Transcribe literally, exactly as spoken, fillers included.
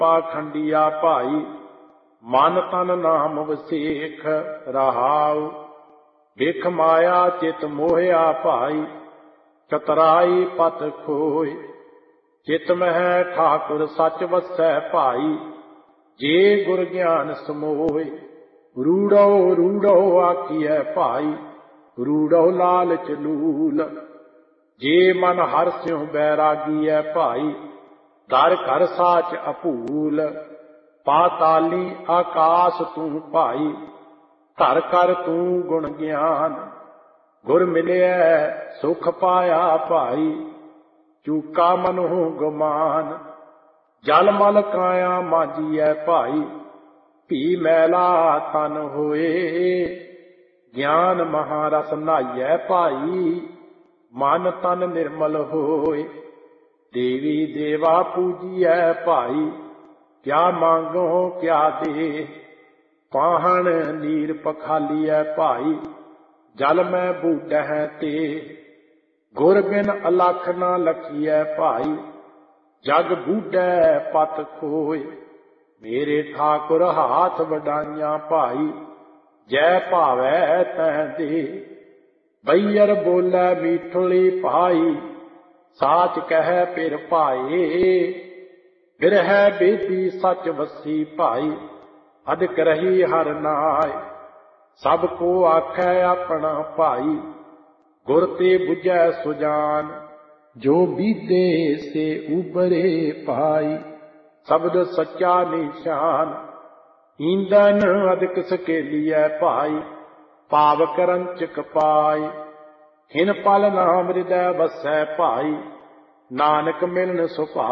ਪਾਖੰਡੀਆ ਭਾਈ, ਮਨ ਤਨ ਨਾਮ ਵਸੇਖ ਰਹਾਉ। ਵੇਖ ਮਾਇਆ ਚਿਤ ਮੋਹਿਆ ਭਾਈ, ਚਤਰਾਈ ਪਤ ਖੋਏ। ਚਿਤ ਮਹਿ ਠਾਕੁਰ ਸੱਚ ਵਸੈ ਭਾਈ, ਜੇ ਗੁਰ ਗਿਆਨ ਸਮੋਏ। ਰੂੜੋ ਰੂੜੋ ਆਖੀਐ ਭਾਈ, ਰੂੜੋ ਲਾਲਚ ਲੂਲ। ਜੇ ਮਨ ਹਰਿ ਸਿਉ ਬੈਰਾਗੀ ਐ ਭਾਈ, ਦਰ ਘਰ ਸਾਚ ਅਭੂਲ। ਪਾਤਾਲੀ ਆਕਾਸ ਤੂੰ ਭਾਈ, ਧਰ ਕਰ ਤੂੰ ਗੁਣ ਗਿਆਨ। ਗੁਰ ਮਿਲਿਐ ਸੁਖ ਪਾਇਆ ਭਾਈ, ਚੂਕਾ ਮਨਹੁ ਗੁਮਾਨ। ਜਲ ਮਲ ਕਾਇਆ ਮਾਂਜੀਐ ਭਾਈ, ਭੀ ਮੈਲਾ ਤਨ ਹੋਏ। ਗਿਆਨ ਮਹਾਰਸ ਨਾਈਐ ਭਾਈ, ਮਨ ਤਨ ਨਿਰਮਲ ਹੋਏ। ਦੇਵੀ ਦੇਵਾ ਪੂਜੀਐ ਭਾਈ, ਕਿਆ ਮੰਗੋ ਕਿਆ ਦੇ। ਪਾਹਣ ਨੀਰ ਪਖਾਲੀਐ ਭਾਈ, ਜਲ ਮੈਂ ਬੂਡਹਿ ਤੇ। ਗੁਰ ਬਿਨ ਅਲਖ ਨਾ ਲਖੀਐ ਭਾਈ, ਜਗ ਬੂਢੈ ਪਤ ਖੋਏ। ਮੇਰੇ ਠਾਕੁਰ ਹਾਥ ਵਡਾਈਆਂ ਭਾਈ, ਜੈ ਭਾਵੈ ਤੈ ਦੇ। ਬਈਰ ਬੋਲੇ ਮੀਠੜੀ ਭਾਈ, ਸਾਚ ਕਹਿ ਪਿਰ ਭਾਏ। ਬਿਰਹੈ ਬੇਦੀ ਸੱਚ ਵਸੀ ਭਾਈ, ਅਦਕ ਰਹੀ ਹਰ ਨਾਇ। ਸਭ ਕੋ ਆਖੈ ਆਪਣਾ ਭਾਈ, ਗੁਰ ਤੇ ਬੁਝੈ ਸੁਜਾਨ। ਜੋ ਬੀਤੇ ਸੇ ਉਬਰੇ ਭਾਈ, ਸ਼ਬਦ ਸੱਚਾ ਨਿਸ਼ਾਨ। ਈਂਦਨ ਅਦਕ ਸਕੇਲੀਐ ਭਾਈ, ਪਾਵਕ ਰੰਚਕ ਪਾਈ। ਹਿਨ ਪਲ ਨਾਮ ਹਿਰਦੈ ਵਸੈ ਭਾਈ, ਨਾਨਕ ਮਿਲਨ ਸੁਭਾਈ।